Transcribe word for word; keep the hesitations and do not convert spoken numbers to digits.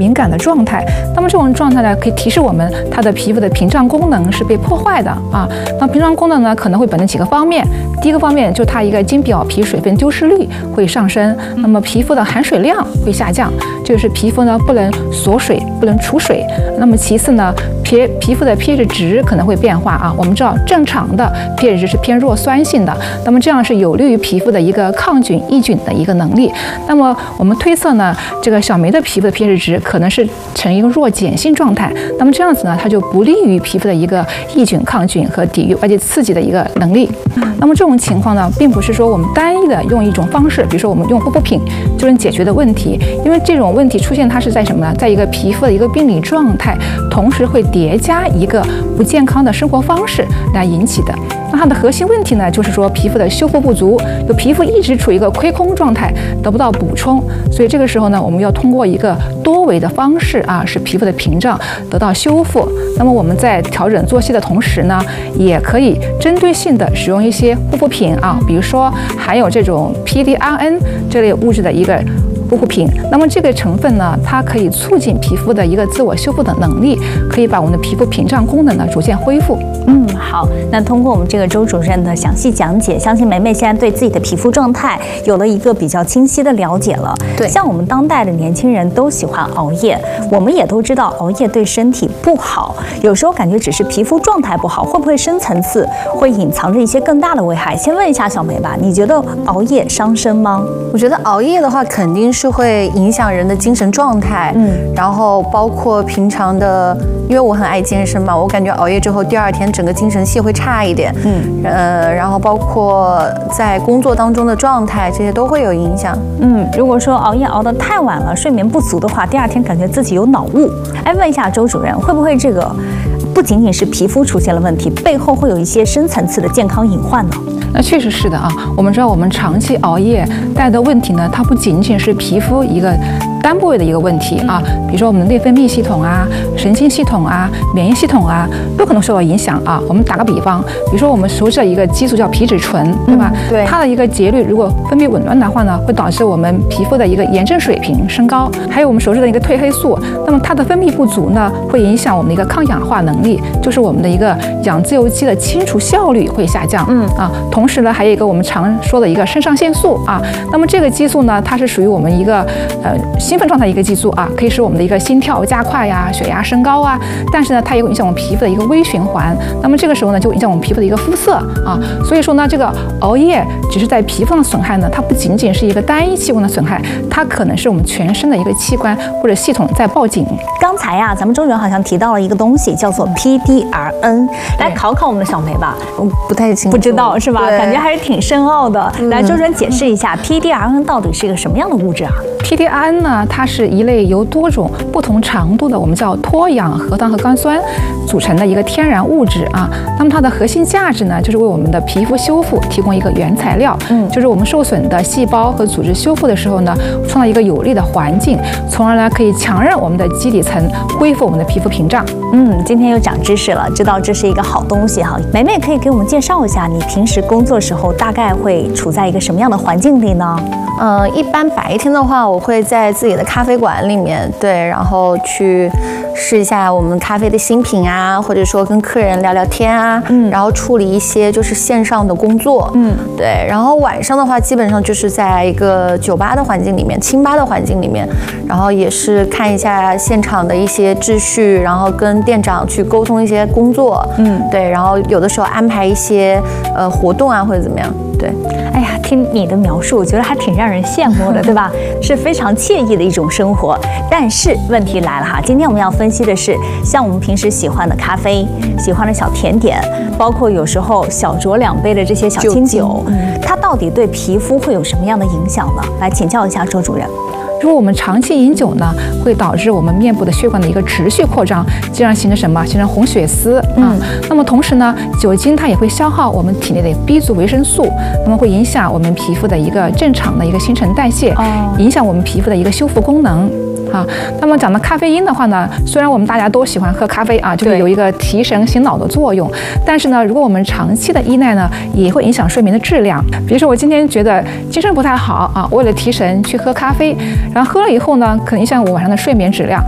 敏感的状态。那么这种状态呢，可以提示我们它的皮肤的屏障功能是被破坏的啊。那屏障功能呢，可能会表现几个方面。第一个方面，就它一个经表皮水分丢失率会上升，那么皮肤的含水量会下降，这就是皮肤呢不能锁水，不能储水。那么其次呢，皮皮肤的 pH 值可能会变化啊。我们知道正常的 pH 值是偏弱酸性的，那么这样是有利于皮肤的一个抗菌抑菌的一个能力。那么我们推测呢，这个小梅的皮肤的 pH 值可能是呈一个弱碱性状态，那么这样子呢，它就不利于皮肤的一个抑菌、抗菌和抵御外界刺激的一个能力。那么这种情况呢，并不是说我们单一的用一种方式，比如说我们用护肤品就能解决的问题，因为这种问题出现它是在什么呢？在一个皮肤的一个病理状态，同时会叠加一个不健康的生活方式来引起的。那它的核心问题呢，就是说皮肤的修复不足，就皮肤一直处于一个亏空状态，得不到补充。所以这个时候呢，我们要通过一个多维的方式啊，使皮肤的屏障得到修复。那么我们在调整作息的同时呢，也可以针对性的使用一些护肤品啊，比如说含有这种 P D R N 这类物质的一个护肤品。那么这个成分呢，它可以促进皮肤的一个自我修复的能力，可以把我们的皮肤屏障功能呢逐渐恢复。 嗯，好，那通过我们这个周主任的详细讲解，相信梅梅现在对自己的皮肤状态有了一个比较清晰的了解了。 对， 像我们当代的年轻人都喜欢熬夜，我们也都知道熬夜对身体不好，有时候感觉只是皮肤状态不好，会不会深层次会隐藏着一些更大的危害？先问一下小梅吧，你觉得熬夜伤身吗？ 我觉得熬夜的话，肯定是会影响人的精神状态，嗯，然后包括平常的，因为我很爱健身嘛，我感觉熬夜之后第二天整个精神气会差一点，嗯，呃，然后包括在工作当中的状态，这些都会有影响。 嗯，如果说熬夜熬得太晚了，睡眠不足的话，第二天感觉自己有脑雾。哎，问一下周主任，会不会这个不仅仅是皮肤出现了问题，背后会有一些深层次的健康隐患呢？ 那确实是的啊，我们知道我们长期熬夜带的问题呢，它不仅仅是皮肤一个单部位的一个问题啊，比如说我们的内分泌系统啊、神经系统啊、免疫系统啊，都可能受到影响啊。我们打个比方，比如说我们熟知的一个激素叫皮质醇，对吧？ 嗯、对。 它的一个节律如果分泌紊乱的话呢，会导致我们皮肤的一个炎症水平升高。还有我们熟知的一个褪黑素，那么它的分泌不足呢，会影响我们的一个抗氧化能力，就是我们的一个氧自由基的清除效率会下降。嗯啊，同时呢，还有一个我们常说的一个肾上腺素啊，那么这个激素呢，它是属于我们一个呃兴奋状态一个激素啊，可以使我们的一个心跳加快呀、血压升高啊，但是呢，它也会影响我们皮肤的一个微循环。那么这个时候呢，就会影响我们皮肤的一个肤色啊。所以说呢，这个熬夜只是在皮肤上的损害呢，它不仅仅是一个单一器官的损害，它可能是我们全身的一个器官或者系统在报警。 刚才呀、啊，咱们周主任好像提到了一个东西，叫做 P D R N， 来考考我们的小梅吧。 我不太清楚， 不知道是吧？感觉还是挺深奥的。嗯、来，周主任解释一下、嗯、P D R N 到底是一个什么样的物质啊 ？P D R N 呢，它是一类由多种不同长度的我们叫脱氧核糖核苷酸组成的一个天然物质啊。那么它的核心价值呢，就是为我们的皮肤修复提供一个原材料，嗯，就是我们受损的细胞和组织修复的时候呢，创造一个有利的环境，从而呢可以强韧我们的基底层，恢复我们的皮肤屏障。 嗯，今天又长知识了，知道这是一个好东西哈。梅梅可以给我们介绍一下，你平时工作时候大概会处在一个什么样的环境里呢？ 呃，一般白天的话，我会在自己的咖啡馆里面，对，然后去试一下我们咖啡的新品啊，或者说跟客人聊聊天啊，嗯，然后处理一些就是线上的工作，嗯，对，然后晚上的话，基本上就是在一个酒吧的环境里面、清吧的环境里面，然后也是看一下现场的一些秩序，然后跟店长去沟通一些工作，嗯，对，然后有的时候安排一些呃活动啊或者怎么样，对。 哎呀，听你的描述，我觉得还挺让人羡慕的，对吧？是非常惬意的一种生活。但是问题来了哈，今天我们要分析的是，像我们平时喜欢的咖啡、喜欢的小甜点，包括有时候小酌两杯的这些小清酒，嗯，它到底对皮肤会有什么样的影响呢？来请教一下周主任。 如果我们长期饮酒呢，会导致我们面部的血管的一个持续扩张，进而形成什么？形成红血丝啊。嗯、那么同时呢，酒精它也会消耗我们体内的 B 族维生素，那么会影响我们皮肤的一个正常的一个新陈代谢，哦、影响我们皮肤的一个修复功能。啊，那么讲到咖啡因的话呢，虽然我们大家都喜欢喝咖啡啊，就是有一个提神醒脑的作用，但是呢，如果我们长期的依赖呢，也会影响睡眠的质量。比如说我今天觉得精神不太好啊，为了提神去喝咖啡，然后喝了以后呢，可能影响我晚上的睡眠质量。